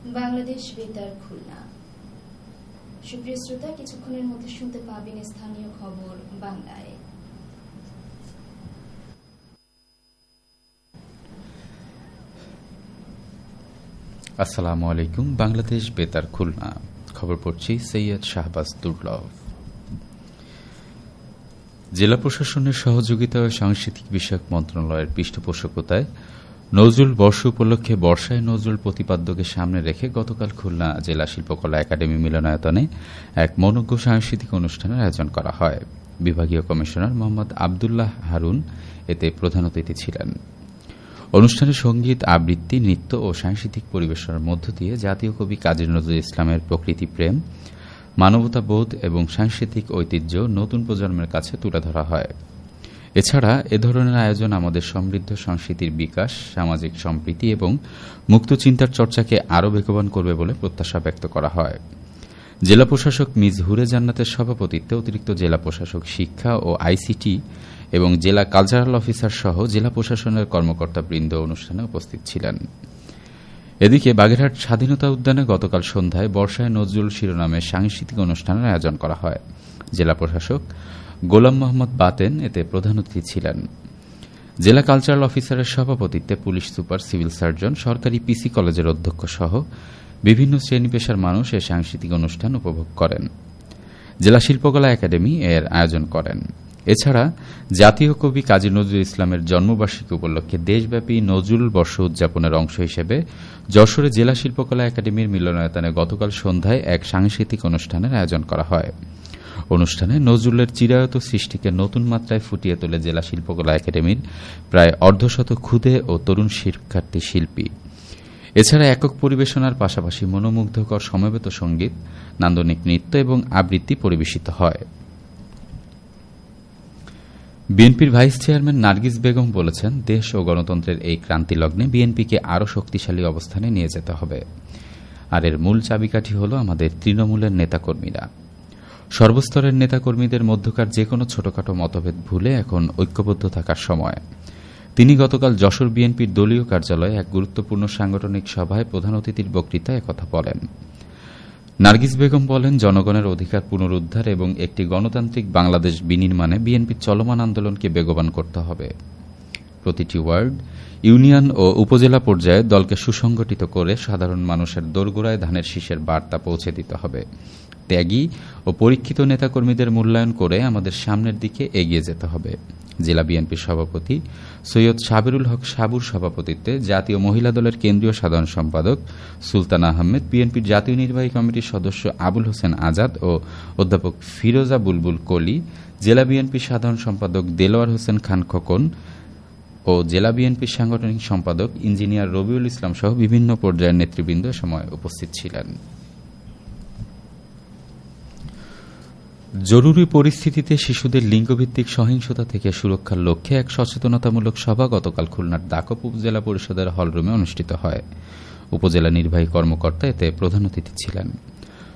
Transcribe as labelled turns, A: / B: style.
A: বাংলাদেশ বেতার খুলনা। সুপ্রিয় শ্রোতা, কিছুক্ষণের মধ্যে শুনতে পাবেন স্থানীয় খবর বাংলায়।
B: আসসালামু আলাইকুম। বাংলাদেশ বেতার খুলনা খবর পড়ছি সৈয়দ শাহবাজ দুর্লভ। জেলা প্রশাসনের সহযোগিতা ও সাংস্কৃতিক বিষয়ক মন্ত্রণালয়ের পৃষ্ঠপোষকতায় নজরুল বর্ষ উপলক্ষে বর্ষায় নজরুল প্রতিপাদ্যকে সামনে রেখে গতকাল খুলনা জেলা শিল্পকলা একাডেমি মিলনায়তনে এক মনোজ্ঞ সাংস্কৃতিক অনুষ্ঠানের আয়োজন করা হয়। বিভাগীয় কমিশনার মোহাম্মদ আবদুল্লাহ হারুন এতে প্রধান অতিথি ছিলেন। অনুষ্ঠানে সঙ্গীত, আবৃত্তি, নৃত্য ও সাংস্কৃতিক পরিবেশনার মধ্য দিয়ে জাতীয় কবি কাজী নজরুল ইসলামের প্রকৃতি প্রেম, মানবতাবোধ এবং সাংস্কৃতিক ঐতিহ্য নতুন প্রজন্মের কাছে তুলে ধরা হয়। এছাড়া এ ধরনের আয়োজন আমাদের সমৃদ্ধ সংস্কৃতির বিকাশ, সামাজিক সম্প্রীতি এবং মুক্ত চিন্তার চর্চাকে আরও বেগবান করবে বলে প্রত্যাশা ব্যক্ত করা হয়। জেলা প্রশাসক মিজ হুরে জান্নাতের সভাপতিত্বে অতিরিক্ত জেলা প্রশাসক শিক্ষা ও আইসিটি এবং জেলা কালচারাল অফিসার সহ জেলা প্রশাসনের কর্মকর্তাবৃন্দ অনুষ্ঠানে উপস্থিত ছিলেন। এদিকে বাগেরহাট স্বাধীনতা উদ্যানে গতকাল সন্ধ্যায় বর্ষায় নজরুল শিরোনামে সাংস্কৃতিক অনুষ্ঠানের আয়োজন করা হয়। জেলা প্রশাসক গোলাম মোহাম্মদ বাতেন এতে প্রধান অতিথি ছিলেন। জেলা কালচারাল অফিসারের সভাপতিত্বে পুলিশ সুপার, সিভিল সার্জন, সরকারি পিসি কলেজের অধ্যক্ষ সহ বিভিন্ন শ্রেণী পেশার মানুষ এ সাংস্কৃতিক অনুষ্ঠান উপভোগ করেন। জেলা শিল্পকলা একাডেমি এর আয়োজন করেন। এছাড়া জাতীয় কবি কাজী নজরুল ইসলামের জন্মবার্ষিকী উপলক্ষে দেশব্যাপী নজরুল বর্ষ উদযাপনের অংশ হিসেবে যশোরে জেলা শিল্পকলা একাডেমির মিলনায়তনে গতকাল সন্ধ্যায় এক সাংস্কৃতিক অনুষ্ঠানের আয়োজন করা হয়। অনুষ্ঠানে নজরুলের চিরায়ত সৃষ্টিকে নতুন মাত্রায় ফুটিয়ে তোলে জেলা শিল্পকলা একাডেমির প্রায় অর্ধশত ক্ষুদে ও তরুণ শিক্ষার্থী শিল্পী। এছাড়া একক পরিবেশনার পাশাপাশি মনোমুগ্ধকর সমবেত সঙ্গীত, নান্দনিক নৃত্য এবং আবৃত্তি পরিবেশিত হয়। বিএনপির ভাইস চেয়ারম্যান নার্গিস বেগম বলেছেন, দেশ ও গণতন্ত্রের এই ক্রান্তি লগ্নে বিএনপিকে আরও শক্তিশালী অবস্থানে নিয়ে যেতে হবে। আর এর মূল চাবিকাঠি হল আমাদের তৃণমূলের নেতাকর্মীরা। সর্বস্তরের নেতাকর্মীদের মধ্যকার যে কোনো ছোটখাটো মতভেদ ভুলে এখন ঐক্যবদ্ধ থাকার সময়। তিনি গতকাল যশোর বিএনপির দলীয় কার্যালয়ে এক গুরুত্বপূর্ণ সাংগঠনিক সভায় প্রধান অতিথির বক্তৃতায় একথা বলেন। নার্গিস বেগম বলেন, জনগণের অধিকার পুনরুদ্ধার এবং একটি গণতান্ত্রিক বাংলাদেশ বিনির্মাণে বিএনপির চলমান আন্দোলনকে বেগবান করতে হবে। প্রতিটি ওয়ার্ড, ইউনিয়ন ও উপজেলা পর্যায়ে দলকে সুসংগঠিত করে সাধারণ মানুষের দোরগোড়ায় ধানের শীষের বার্তা পৌঁছে দিতে হবে। ত্যাগী ও পরীক্ষিত নেতাকর্মীদের মূল্যায়ন করে আমাদের সামনের দিকে এগিয়ে যেতে হবে। জেলা বিএনপির সভাপতি সৈয়দ সাবেরুল হক সাবুর সভাপতিত্বে জাতীয় মহিলা দলের কেন্দ্রীয় সাধারণ সম্পাদক সুলতানা আহমেদ, বিএনপির জাতীয় নির্বাহী কমিটির সদস্য আবুল হোসেন আজাদ ও অধ্যাপক ফিরোজা বুলবুল কলি, জেলা বিএনপির সাধারণ সম্পাদক দেলোয়ার হোসেন খান খোকন ও জেলা বিএনপির সাংগঠনিক সম্পাদক ইঞ্জিনিয়ার রবিউল ইসলাম সহ বিভিন্ন পর্যায়ের নেতৃবৃন্দ সময় উপস্থিত ছিলেন। জরুরি পরিস্থিতিতে শিশুদের লিঙ্গভিত্তিক সহিংসতা থেকে সুরক্ষার লক্ষ্যে এক সচেতনতামূলক সভা গতকাল খুলনার দাকপ উপজেলা পরিষদের হলরুমে অনুষ্ঠিত হয়। উপজেলা নির্বাহী কর্মকর্তা এতে প্রধান অতিথি ছিলেন।